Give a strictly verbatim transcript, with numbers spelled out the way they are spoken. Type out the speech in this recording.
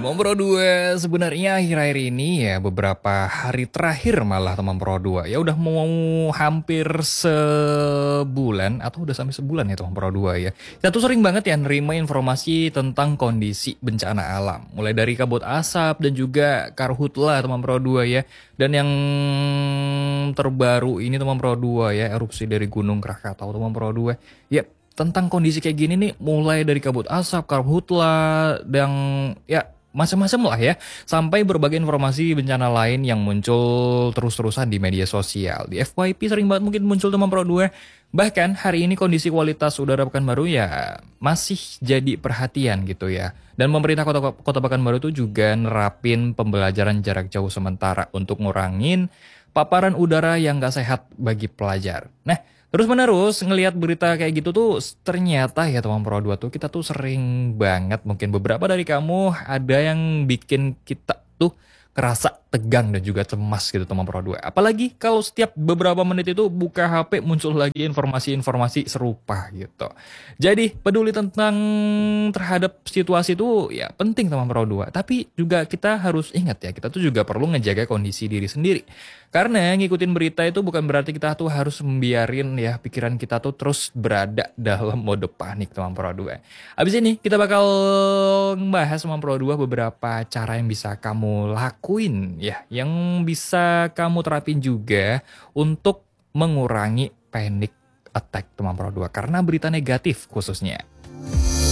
Teman Pro dua sebenarnya akhir-akhir ini ya beberapa hari terakhir malah teman Pro dua ya udah mau hampir sebulan atau udah sampai sebulan ya teman Pro dua ya. Kita tuh sering banget ya nerima informasi tentang kondisi bencana alam. Mulai dari kabut asap dan juga karhutla teman Pro dua ya. Dan yang terbaru ini teman Pro dua ya erupsi dari Gunung Krakatau teman Pro dua. Ya tentang kondisi kayak gini nih mulai dari kabut asap, karhutla dan ya macam-macam lah ya, sampai berbagai informasi bencana lain yang muncul terus-terusan di media sosial. Di F Y P sering banget mungkin muncul teman Pro dua. Bahkan hari ini kondisi kualitas udara Pekanbaru ya masih jadi perhatian gitu ya. Dan pemerintah kota, kota Pekanbaru itu juga nerapin pembelajaran jarak jauh sementara untuk ngurangin paparan udara yang gak sehat bagi pelajar. Nah, terus menerus ngelihat berita kayak gitu tuh ternyata ya teman Pro dua tuh kita tuh sering banget, mungkin beberapa dari kamu ada yang bikin kita tuh kerasa tegang dan juga cemas gitu teman Pro dua. Apalagi kalau setiap beberapa menit itu buka H P muncul lagi informasi-informasi serupa gitu. Jadi peduli tentang terhadap situasi itu ya penting teman Pro dua. Tapi juga kita harus ingat ya, kita tuh juga perlu ngejaga kondisi diri sendiri. Karena ngikutin berita itu bukan berarti kita tuh harus membiarin ya pikiran kita tuh terus berada dalam mode panik teman Pro dua. Abis ini kita bakal ngebahas teman Pro dua beberapa cara yang bisa kamu lakuin ya, yang bisa kamu terapin juga untuk mengurangi panic attack teman Pro dua karena berita negatif khususnya.